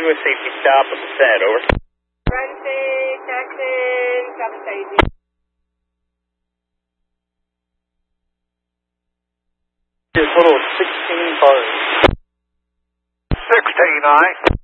do a safety stop with the set, over. Wednesday, Jackson, South Station. A total of 16 cars. 16, all right.